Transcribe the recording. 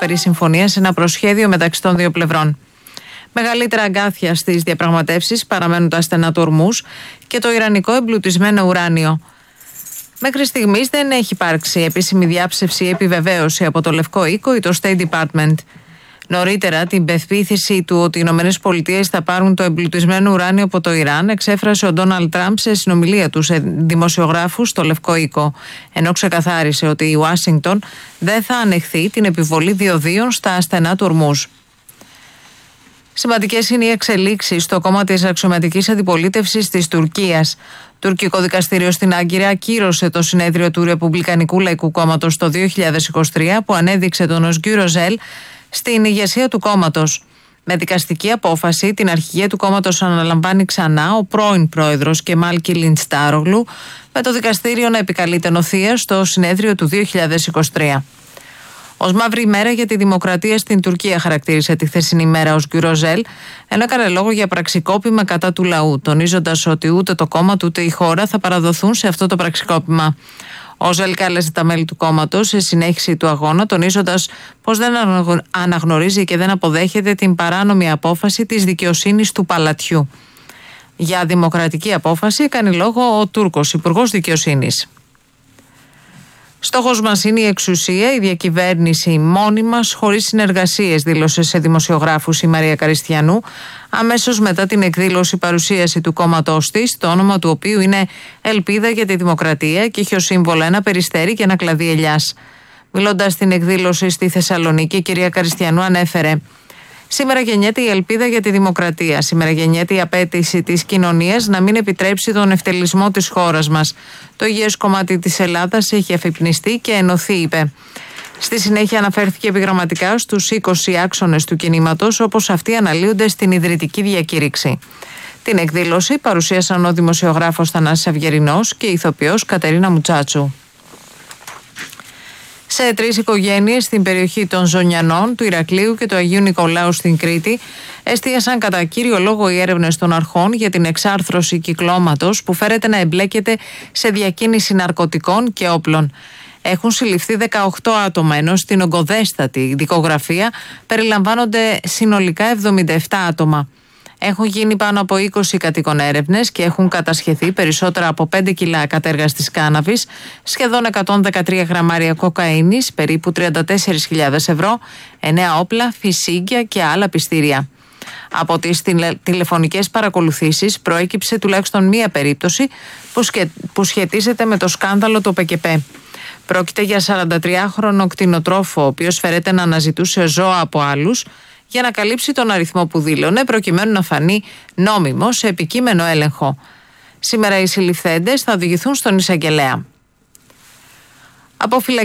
περί συμφωνίας ένα προσχέδιο μεταξύ των δύο πλευρών. Μεγαλύτερα αγκάθια στις διαπραγματεύσεις παραμένουν τα στενά του Ορμούζ και το ιρανικό εμπλουτισμένο ουράνιο. Μέχρι στιγμής δεν έχει υπάρξει επίσημη διάψευση ή επιβεβαίωση από το Λευκό Οίκο ή το State Department. Νωρίτερα, την πεποίθηση του ότι οι ΗΠΑ θα πάρουν το εμπλουτισμένο ουράνιο από το Ιράν εξέφρασε ο Ντόναλντ Τραμπ σε συνομιλία του σε δημοσιογράφους στο Λευκό Οίκο, ενώ ξεκαθάρισε ότι η Ουάσιγκτον δεν θα ανεχθεί την επιβολή διοδίων στα στενά του Ορμούζ. Σημαντικές είναι οι εξελίξεις στο κόμμα της αξιωματικής αντιπολίτευσης της Τουρκίας. Τουρκικό δικαστήριο στην Άγκυρα ακύρωσε το συνέδριο του Ρεπουμπλικανικού Λαϊκού Κόμματος το 2023 που ανέδειξε τον Οσγκιουρ Οζέλ στην ηγεσία του κόμματος. Με δικαστική απόφαση, την αρχηγία του κόμματος αναλαμβάνει ξανά ο πρώην πρόεδρος Κεμάλ Κιλιντσντάρογλου, με το δικαστήριο να επικαλείται νοθεία στο συνέδριο του 2023. Ως μαύρη ημέρα για τη δημοκρατία στην Τουρκία χαρακτήρισε τη χθεσινή μέρα ως Οσγκιουρ Οζέλ, ενώ έκανε λόγο για πραξικόπημα κατά του λαού, τονίζοντας ότι ούτε το κόμμα του ούτε η χώρα θα παραδοθούν σε αυτό το πραξικόπημα. Ο Οζέλ κάλεσε τα μέλη του κόμματος σε συνέχιση του αγώνα, τονίζοντας πως δεν αναγνωρίζει και δεν αποδέχεται την παράνομη απόφαση της δικαιοσύνης του παλατιού. Για δημοκρατική απόφαση κάνει λόγο ο Τούρκος Υπουργός Δικαιοσύνης. Στόχος μας είναι η εξουσία, η διακυβέρνηση μόνη μας, χωρίς συνεργασίες, δήλωσε σε δημοσιογράφους η Μαρία Καριστιανού, αμέσως μετά την εκδήλωση παρουσίαση του κόμματός της, το όνομα του οποίου είναι Ελπίδα για τη Δημοκρατία και έχει ως σύμβολο ένα περιστέρι και ένα κλαδί ελιάς. Μιλώντας στην εκδήλωση στη Θεσσαλονίκη, η κυρία Καριστιανού ανέφερε: «Σήμερα γεννιέται η ελπίδα για τη δημοκρατία. Σήμερα γεννιέται η απέτηση της κοινωνίας να μην επιτρέψει τον ευτελισμό της χώρας μας. Το υγιές κομμάτι της Ελλάδας έχει αφυπνιστεί και ενωθεί», είπε. Στη συνέχεια αναφέρθηκε επιγραμματικά στους 20 άξονες του κινήματος, όπως αυτοί αναλύονται στην ιδρυτική διακήρυξη. Την εκδήλωση παρουσίασαν ο δημοσιογράφος Θανάσης Αυγερινός και η ηθοποιός Κατερίνα Μουτσάτσου. Σε 3 οικογένειες στην περιοχή των Ζωνιανών, του Ηρακλείου και του Αγίου Νικολάου στην Κρήτη εστίασαν κατά κύριο λόγο οι έρευνες των αρχών για την εξάρθρωση κυκλώματος που φέρεται να εμπλέκεται σε διακίνηση ναρκωτικών και όπλων. Έχουν συλληφθεί 18 άτομα, ενώ στην ογκοδέστατη δικογραφία περιλαμβάνονται συνολικά 77 άτομα. Έχουν γίνει πάνω από 20 κατοίκων έρευνες και έχουν κατασχεθεί περισσότερα από 5 κιλά κατέργαστης κάναβης, σχεδόν 113 γραμμάρια κοκαίνης, περίπου 34.000 ευρώ, 9 όπλα, φυσίγγια και άλλα πιστήρια. Από τις τηλεφωνικές παρακολουθήσεις προέκυψε τουλάχιστον μία περίπτωση που σχετίζεται με το σκάνδαλο του ΠΚΠ. Πρόκειται για 43χρονο κτηνοτρόφο, ο οποίος φέρεται να αναζητούσε ζώα από άλλους για να καλύψει τον αριθμό που δήλωνε, προκειμένου να φανεί νόμιμο σε επικείμενο έλεγχο. Σήμερα οι συλληφθέντες θα οδηγηθούν στον εισαγγελέα.